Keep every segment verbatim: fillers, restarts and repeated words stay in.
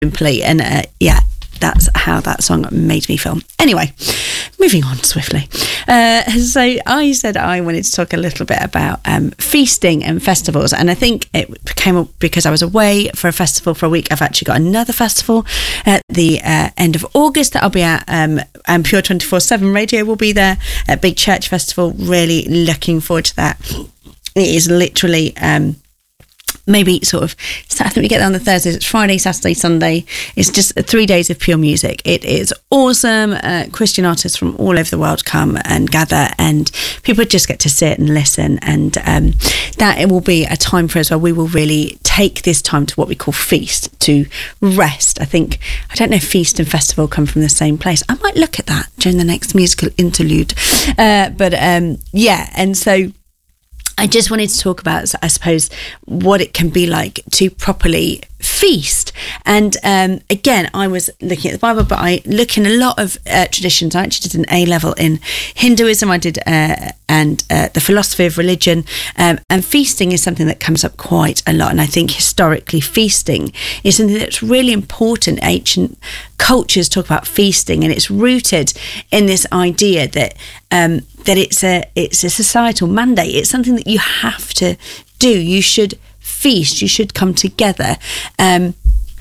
simply. And uh, yeah, that's how that song made me feel. Anyway, moving on swiftly. Uh, so I said I wanted to talk a little bit about um, feasting and festivals. And I think it came up because I was away for a festival for a week. I've actually got another festival at the uh, end of August that I'll be at. Um, and Pure twenty-four seven Radio will be there at Big Church Festival. Really looking forward to that. It is literally... Um, maybe sort of, I think we get there on the Thursdays, it's Friday, Saturday, Sunday. It's just three days of pure music. It is awesome. Uh, Christian artists from all over the world come and gather, and people just get to sit and listen. And um, that it will be a time for us where we will really take this time to what we call feast, to rest. I think, I don't know if feast and festival come from the same place. I might look at that during the next musical interlude. Uh, but um, yeah, and so I just wanted to talk about, I suppose, what it can be like to properly feast. And um, again, I was looking at the Bible, but I look in a lot of uh, traditions. I actually did an A level in Hinduism. I did uh, and uh, the philosophy of religion. Um, and feasting is something that comes up quite a lot. And I think historically, feasting is something that's really important. Ancient cultures talk about feasting, and it's rooted in this idea that um, that it's a it's a societal mandate. It's something that you have to do. You should feast. You should come together. Um,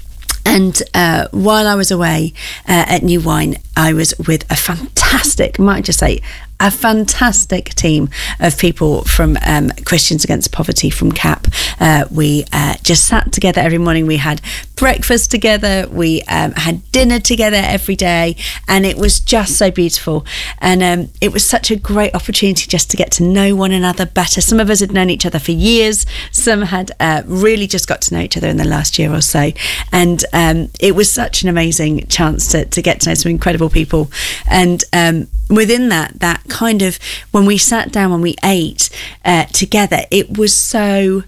and uh, while I was away uh, at New Wine, I was with a fantastic, might I just say, a fantastic team of people from um, Christians Against Poverty from C A P. Uh, we uh, just sat together every morning. We had breakfast together. We um, had dinner together every day, and it was just so beautiful. And um, it was such a great opportunity just to get to know one another better. Some of us had known each other for years. Some had uh, really just got to know each other in the last year or so. And um, it was such an amazing chance to, to get to know some incredible people. And um, within that, that kind of, when we sat down, when we ate uh, together, it was so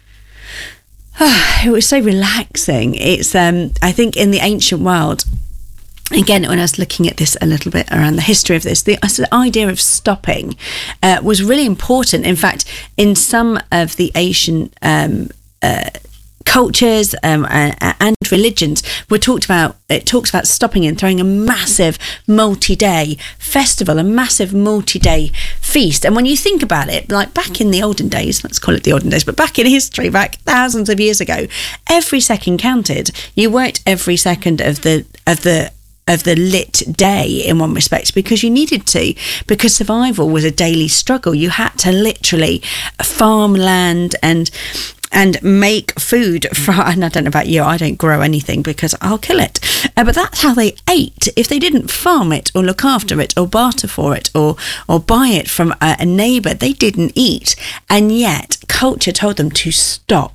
oh, it was so relaxing. It's um I think in the ancient world, again, when I was looking at this a little bit around the history of this, the, the idea of stopping uh, was really important. In fact, in some of the Asian um uh cultures um, and, and religions were talked about, it talks about stopping and throwing a massive multi-day festival, a massive multi-day feast. And when you think about it, like back in the olden days, let's call it the olden days, but back in history, back thousands of years ago, every second counted. You worked every second of the of the of the lit day in one respect, because you needed to, because survival was a daily struggle. You had to literally farm land and and make food for, and I don't know about you, I don't grow anything because I'll kill it. Uh, but that's how they ate. If they didn't farm it or look after it or barter for it or or buy it from a, a neighbour, they didn't eat. And yet culture told them to stop.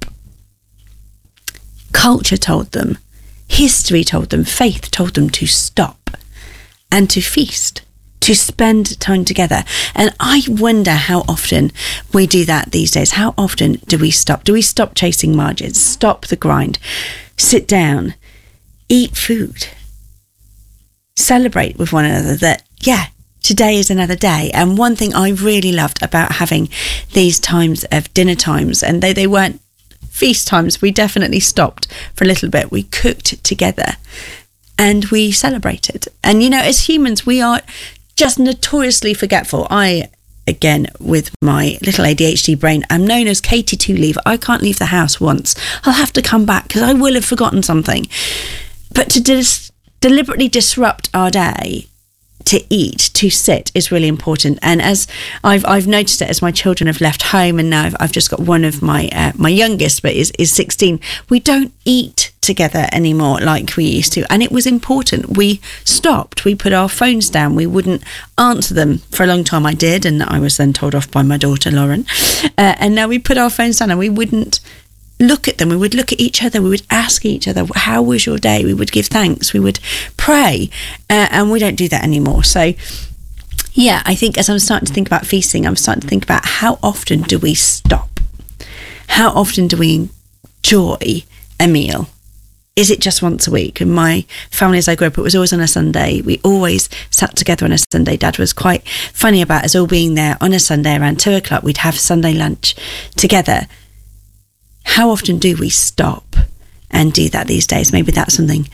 Culture told them, history told them, faith told them to stop and to feast, to spend time together. And I wonder how often we do that these days. How often do we stop? Do we stop chasing margins, stop the grind, sit down, eat food, celebrate with one another that, yeah, today is another day? And one thing I really loved about having these times of dinner times, and they, they weren't feast times, we definitely stopped for a little bit. We cooked together and we celebrated. And, you know, as humans, we are just notoriously forgetful. I, again, with my little A D H D brain, I'm known as Katie to leave. I can't leave the house once. I'll have to come back because I will have forgotten something. But to dis- deliberately disrupt our day, to eat, to sit, is really important. And as I've I've noticed it as my children have left home, and now I've, I've just got one of my uh, my youngest, but is is sixteen. We don't eat together anymore like we used to, and it was important. We stopped. We put our phones down. We wouldn't answer them for a long time. I did, and I was then told off by my daughter Lauren. Uh, and now we put our phones down, and we wouldn't look at them. We would look at each other. We would ask each other, how was your day? We would give thanks. We would pray. Uh, and we don't do that anymore. So yeah, I think as I'm starting to think about feasting, I'm starting to think about how often do we stop? How often do we enjoy a meal? Is it just once a week? In my family, as I grew up, it was always on a Sunday. We always sat together on a Sunday. Dad was quite funny about us all being there on a Sunday around two o'clock. We'd have Sunday lunch together. How often do we stop and do that these days. Maybe that's something